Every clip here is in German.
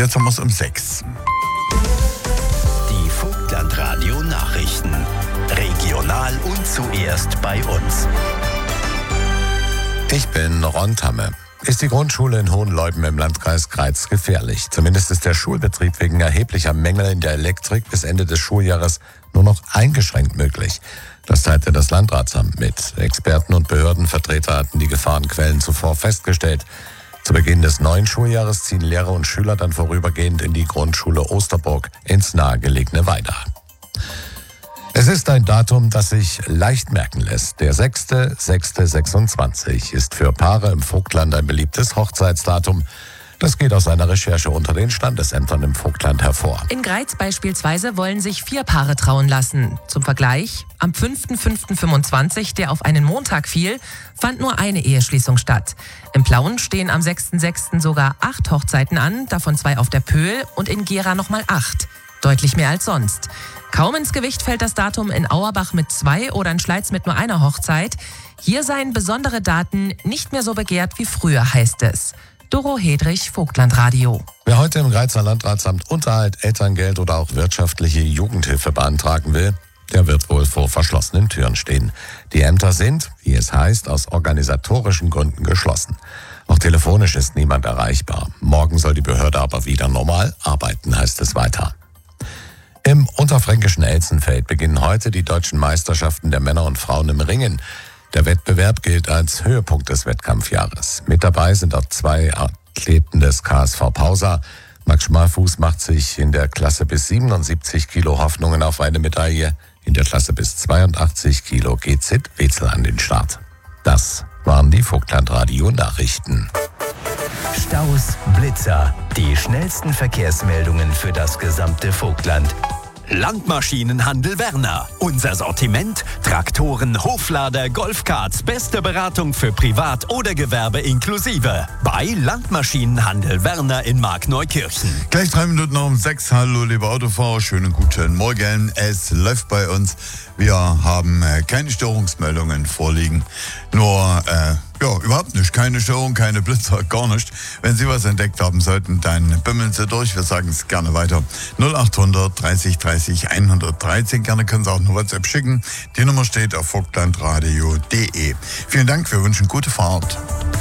jetzt haben wir es um 6. Die Vogtlandradio Nachrichten. Regional und zuerst bei uns. Ich bin Ron Tamme. Ist die Grundschule in Hohenleuben im Landkreis Greiz gefährlich? Zumindest ist der Schulbetrieb wegen erheblicher Mängel in der Elektrik bis Ende des Schuljahres nur noch eingeschränkt möglich. Das teilte das Landratsamt mit. Experten und Behördenvertreter hatten die Gefahrenquellen zuvor festgestellt. Zu Beginn des neuen Schuljahres ziehen Lehrer und Schüler dann vorübergehend in die Grundschule Osterburg ins nahegelegene Weida. Es ist ein Datum, das sich leicht merken lässt. Der 6.6.26 ist für Paare im Vogtland ein beliebtes Hochzeitsdatum. Das geht aus einer Recherche unter den Standesämtern im Vogtland hervor. In Greiz beispielsweise wollen sich 4 Paare trauen lassen. Zum Vergleich, am 5.5.25, der auf einen Montag fiel, fand nur eine Eheschließung statt. Im Plauen stehen am 6.6. sogar 8 Hochzeiten an, davon 2 auf der Pöhl und in Gera nochmal 8. Deutlich mehr als sonst. Kaum ins Gewicht fällt das Datum in Auerbach mit 2 oder in Schleiz mit nur einer Hochzeit. Hier seien besondere Daten nicht mehr so begehrt wie früher, heißt es. Doro Hedrich, Vogtlandradio. Wer heute im Greizer Landratsamt Unterhalt, Elterngeld oder auch wirtschaftliche Jugendhilfe beantragen will, der wird wohl vor verschlossenen Türen stehen. Die Ämter sind, wie es heißt, aus organisatorischen Gründen geschlossen. Auch telefonisch ist niemand erreichbar. Morgen soll die Behörde aber wieder normal arbeiten, heißt es weiter. Im unterfränkischen Elsenfeld beginnen heute die deutschen Meisterschaften der Männer und Frauen im Ringen. Der Wettbewerb gilt als Höhepunkt des Wettkampfjahres. Mit dabei sind auch 2 Athleten des KSV Pausa. Max Schmalfuß macht sich in der Klasse bis 77 Kilo Hoffnungen auf eine Medaille. In der Klasse bis 82 Kilo geht Sid Wetzel an den Start. Das waren die Vogtlandradio Nachrichten. Staus, Blitzer, die schnellsten Verkehrsmeldungen für das gesamte Vogtland. Landmaschinenhandel Werner. Unser Sortiment: Traktoren, Hoflader, Golfkarts, beste Beratung für Privat- oder Gewerbe inklusive. Bei Landmaschinenhandel Werner in Markneukirchen. Gleich 3 Minuten um 6. Hallo, liebe Autofahrer, schönen guten Morgen. Es läuft bei uns. Wir haben keine Störungsmeldungen vorliegen. Nur, überhaupt nicht. Keine Störung, keine Blitzer, gar nicht. Wenn Sie was entdeckt haben sollten, dann bimmeln Sie durch. Wir sagen es gerne weiter. 0800 30 30 113. Gerne können Sie auch eine WhatsApp schicken. Die Nummer steht auf vogtlandradio.de. Vielen Dank, wir wünschen gute Fahrt.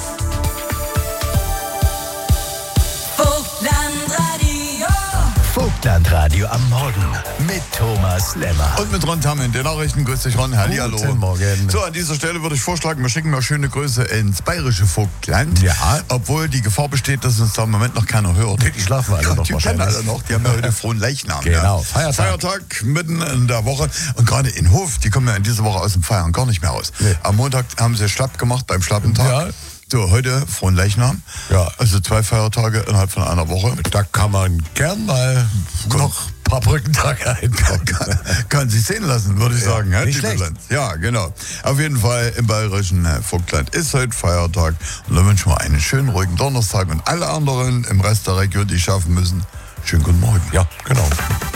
Vogtlandradio am Morgen mit Thomas Lemmer. Und mit Ron Tamme in den Nachrichten. Grüß dich, Ron. Hallihallo. Guten Morgen. So, an dieser Stelle würde ich vorschlagen, wir schicken mal schöne Grüße ins bayerische Vogtland. Ja. Obwohl die Gefahr besteht, dass uns da im Moment noch keiner hört. Die schlafen alle noch Die wahrscheinlich. kennen alle noch. Die haben ja heute frohen Leichnam. Genau, ja. Feiertag mitten in der Woche. Und gerade in Hof, die kommen ja in dieser Woche aus dem Feiern gar nicht mehr raus. Nee. Am Montag haben sie schlapp gemacht beim Schlappentag. Ja. So, heute frohen Leichnam. Ja. Also 2 Feiertage innerhalb von einer Woche. Da kann man gern mal noch ein paar Brückentage einpacken. Kann sich sehen lassen, würde ich sagen. Nicht schlecht. Ja, genau. Auf jeden Fall im bayerischen Vogtland ist heute Feiertag. Und dann wünschen wir einen schönen, ruhigen Donnerstag. Und alle anderen im Rest der Region, die schaffen müssen, schönen guten Morgen. Ja, genau.